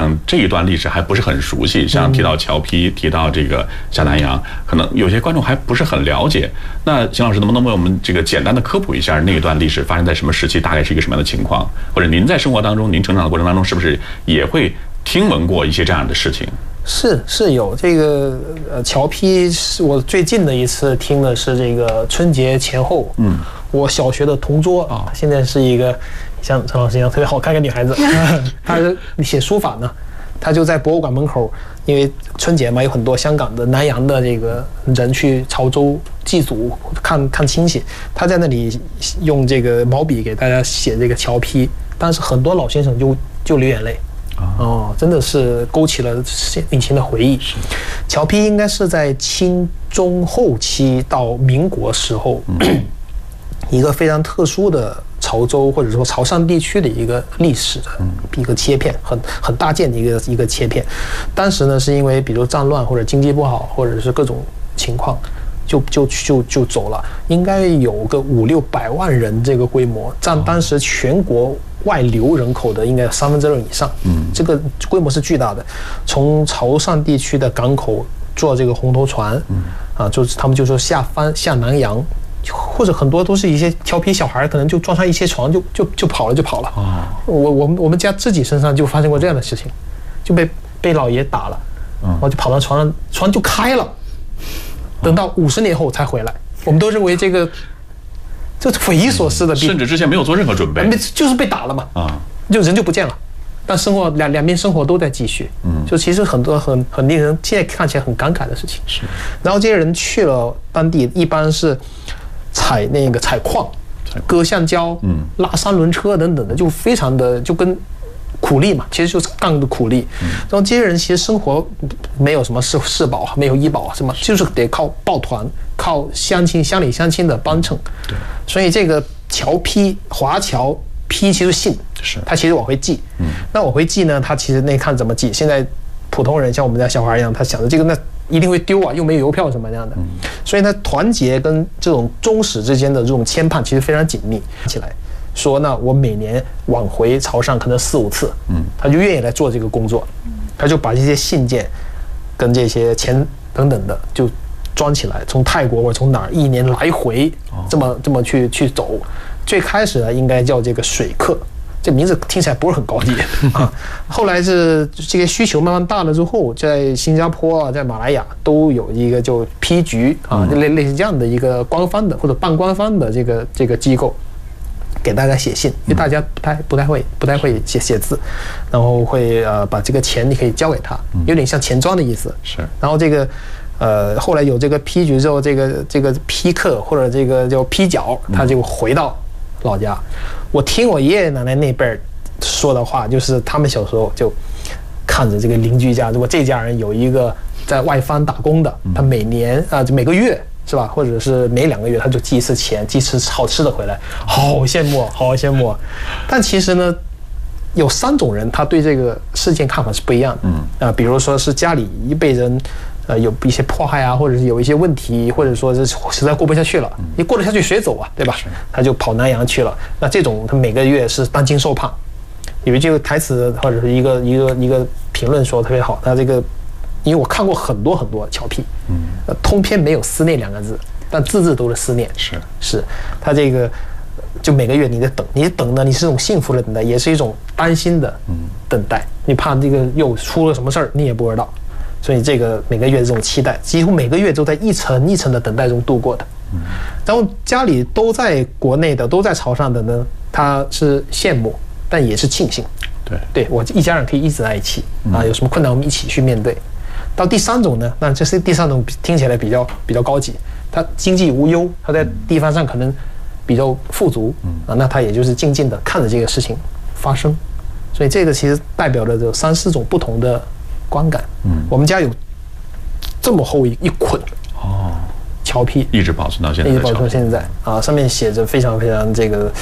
能这一段历史还不是很熟悉，像提到侨批，提到这个下南洋，可能有些观众还不是很了解。那邢老师能不能为我们这个简单的科普一下那一段历史发生在什么时期，大概是一个什么样的情况？或者您在生活当中，您成长的过程当中，是不是也会听闻过一些这样的事情？ 是有这个侨批，我最近的一次听的是这个春节前后，我小学的同桌啊，现在是一个像陈老师一样特别好看的女孩子，她写书法呢，她就在博物馆门口，因为春节嘛，有很多香港的南洋的这个人去潮州祭祖看亲戚，她在那里用这个毛笔给大家写这个侨批，但是很多老先生就流眼泪。哦，真的是勾起了以前的回忆。侨批应该是在清中后期到民国时候，一个非常特殊的潮州或者说潮汕地区的一个历史的一个切片，很大件的一个切片。当时呢，是因为比如战乱或者经济不好，或者是各种情况，就走了，应该有个500-600万人这个规模，占当时全国外流人口的应该有2/3以上。这个规模是巨大的。从潮汕地区的港口坐这个红头船，就是他们就说下南洋，或者很多都是一些调皮小孩，可能就撞上一些床就跑了。我们家自己身上就发生过这样的事情，就被老爷打了，然后就跑到床上，船就开了。等到50年后才回来，我们都认为这匪夷所思的， 甚至之前没有做任何准备， 就是被打了嘛，就人就不见了，但生活两边生活都在继续，就其实很多很令人现在看起来很感慨的事情。 是， 然后这些人去了当地，一般是采矿、割橡胶、拉3轮车等等的，就非常的就跟苦力嘛，其实就是干的苦力。然后这些人其实生活没有什么社保，没有医保什么，就是得靠抱团，靠乡里乡亲的帮衬。 对， 所以这个侨批华侨批其实信，他其实往回寄。那往回寄呢，他其实那看怎么寄。现在普通人像我们家小孩一样，他想着这个那一定会丢啊，又没有邮票什么样的。所以呢，团结跟这种宗室之间的这种牵绊其实非常紧密起来。说那我每年往回潮汕可能4-5次，他就愿意来做这个工作，他就把这些信件跟这些钱等等的就装起来，从泰国或者从哪儿一年来回这么去走。最开始呢应该叫这个水客，这名字听起来不是很高级啊。后来是这个需求慢慢大了之后，在新加坡啊，在马来亚都有一个叫批局啊，类似这样的一个官方的或者半官方的这个机构。给大家写信，因为大家不太会写字，然后会把这个钱你可以交给他，有点像钱庄的意思。 是。 然后这个后来有这个批局之后，这个批客或者这个叫批角，他就回到老家。我听我爷爷奶奶那辈说的话，就是他们小时候就看着这个邻居家，如果这家人有一个在外方打工的，他每年每个月。是吧？或者是每2个月他就寄一次钱，寄吃好吃的回来，好羡慕，好羡慕。但其实呢，有3种人，他对这个事件看法是不一样的。比如说是家里一辈人，有一些迫害啊，或者是有一些问题，或者说是实在过不下去了，你过得下去谁走啊？对吧？他就跑南洋去了。那这种他每个月是担惊受怕。有一句台词或者是一个评论说特别好，他这个。因为我看过很多侨批，通篇没有思念2个字，但字字都是思念。是，他这个就每个月你在等，你等呢，你是一种幸福的等待，也是一种担心的等待。你怕这个又出了什么事儿，你也不知道，所以这个每个月这种期待，几乎每个月都在一层一层的等待中度过的。然后家里都在国内的，都在潮汕的呢，他是羡慕，但也是庆幸。对，我一家人可以一直在一起啊，有什么困难我们一起去面对。到第3种呢，那这是第3种听起来比较高级，他经济无忧，他在地方上可能比较富足那他也就是静静的看着这个事情发生，所以这个其实代表了这3-4种不同的观感。我们家有这么厚一捆侨批， 一直保存到现在， 一直保存到现在啊，上面写着非常非常这个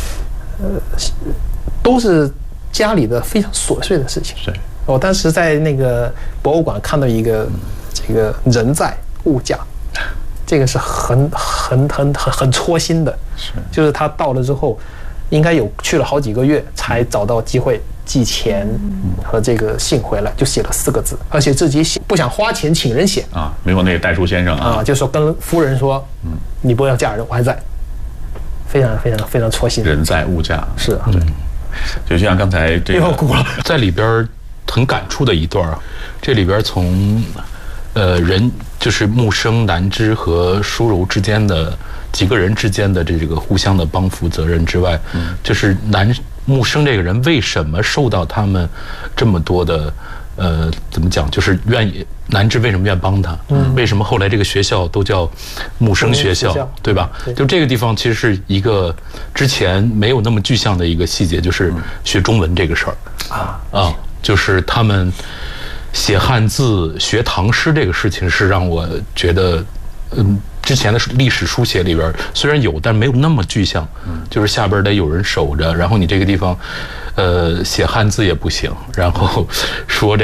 都是家里的非常琐碎的事情。我当时在那个博物馆看到一个这个人在物价，这个是很戳心的。就是他到了之后，应该有去了好几个月才找到机会寄钱和这个信回来，就写了4个字，而且自己写，不想花钱请人写啊，没有那个代书先生啊， 就说跟夫人说，你不要嫁人，我还在，非常非常非常戳心， 人在物嫁是啊， 就像刚才这个哭了， 在里边很感触的一段，这里边从人就是木生、南枝和舒柔之间的几个人之间的这个互相的帮扶责任之外，就是木生这个人为什么受到他们这么多的怎么讲，就是愿意南枝为什么愿帮他？为什么后来这个学校都叫木生学校，对吧？就这个地方其实是一个之前没有那么具象的一个细节，就是学中文这个事儿就是他们写汉字、学唐诗这个事情是让我觉得，之前的历史书写里边虽然有，但没有那么具象。就是下边得有人守着，然后你这个地方，写汉字也不行，然后说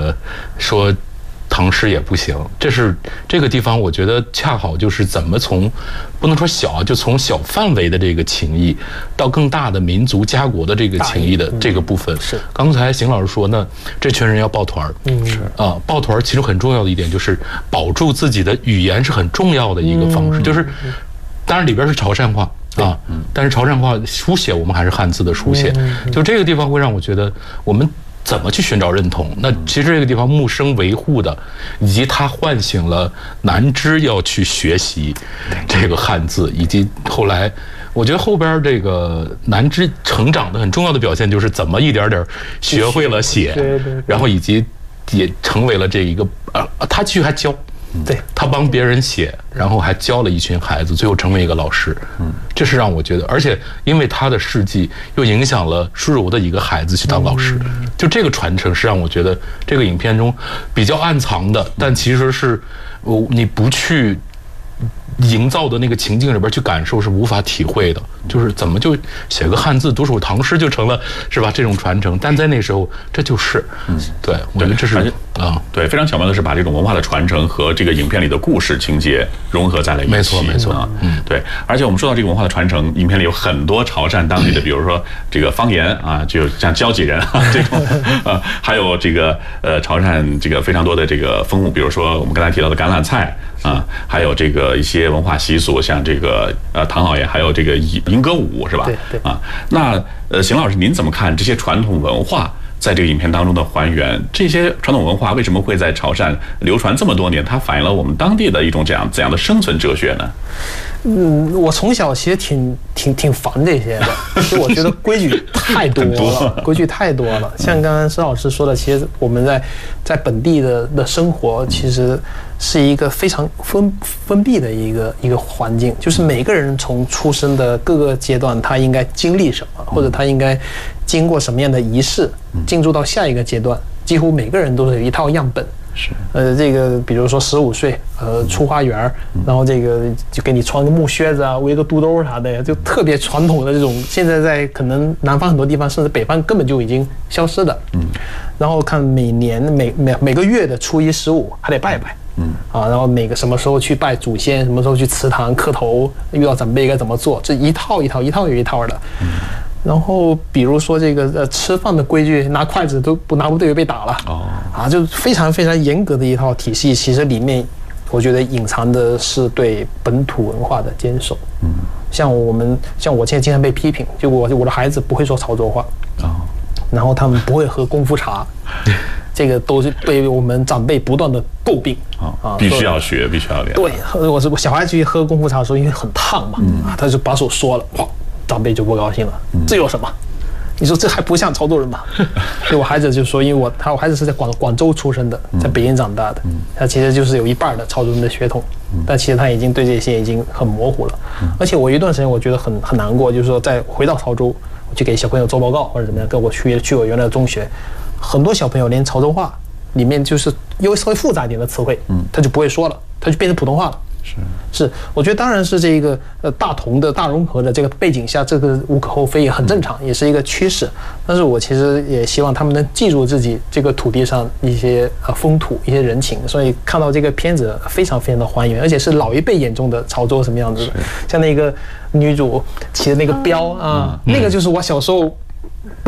唐诗也不行。这个地方，我觉得恰好就是怎么从不能说小，就从小范围的这个情谊，到更大的民族家国的这个情谊的这个部分。 是刚才邢老师说，那这群人要抱团抱团其实很重要的一点就是保住自己的语言是很重要的一个方式，就是当然里边是潮汕话但是潮汕话书写我们还是汉字的书写，就这个地方会让我觉得我们怎么去寻找认同？那其实这个地方木生维护的，以及他唤醒了南枝要去学习这个汉字，以及后来，我觉得后边这个南枝成长的很重要的表现就是怎么一点点学会了写，然后以及也成为了这一个他继续还教。 对， 他帮别人写，然后还教了一群孩子，最后成为一个老师。这是让我觉得，而且因为他的事迹又影响了舒柔的一个孩子去当老师，就这个传承是让我觉得这个影片中比较暗藏的，但其实是你不去营造的那个情境里边去感受是无法体会的，就是怎么就写个汉字读首唐诗就成了是吧？这种传承，但在那时候这就是对，我觉得这是对，非常巧妙的是把这种文化的传承和这个影片里的故事情节融合在了一起。 没错对。而且我们说到这个文化的传承，影片里有很多潮汕当地的，比如说这个方言就像交际人这种还有这个潮汕这个非常多的这个风物，比如说我们刚才提到的橄榄菜还有这个一些文化习俗，像这个唐老爷，还有这个迎歌舞，是吧？ 对那邢老师，您怎么看这些传统文化在这个影片当中的还原？这些传统文化为什么会在潮汕流传这么多年？它反映了我们当地的一种怎样的生存哲学呢？ 我从小其实挺烦这些的，就我觉得规矩太多了，规矩太多了。像刚刚施老师说的，其实我们在本地的生活，其实是一个非常封闭的一个环境，就是每个人从出生的各个阶段，他应该经历什么，或者他应该经过什么样的仪式，进入到下一个阶段，几乎每个人都是有一套样本。 是这个比如说15岁，出花园，然后这个就给你穿个木靴子围个肚兜啥的呀，就特别传统的这种，现在在可能南方很多地方，甚至北方根本就已经消失的。然后看每年每个月的初1、15还得拜拜。然后每个什么时候去拜祖先，什么时候去祠堂磕头，遇到长辈该怎么做，这一套有一套的。然后比如说这个吃饭的规矩，拿筷子都拿不对就被打了。就非常非常严格的一套体系。其实里面我觉得隐藏的是对本土文化的坚守。像我现在经常被批评，就我的孩子不会说潮州话，然后他们不会喝功夫茶，这个都是被我们长辈不断的诟病。 必须要学，必须要练。 对，我小孩去喝功夫茶的时候，因为很烫嘛，他就把手缩了，长辈就不高兴了。这有什么？你说这还不像潮州人吗？所以我孩子就说，因为我孩子是在广州出生的，在北京长大的，他其实就是有一半的潮州人的血统，但其实他已经对这些已经很模糊了。而且我有一段时间我觉得很难过，就是说再回到潮州，我去给小朋友做报告或者怎么样，跟我去我原来的中学，很多小朋友连潮州话里面就是有稍微复杂一点的词汇，他就不会说了，他就变成普通话了。是，我觉得当然是这个大同的大融合的这个背景下，这个无可厚非，也很正常，也是一个趋势。但是我其实也希望他们能记住自己这个土地上一些风土、一些人情。所以看到这个片子非常非常的还原，而且是老一辈眼中的潮州什么样子的。像那个女主骑的那个标那个就是我小时候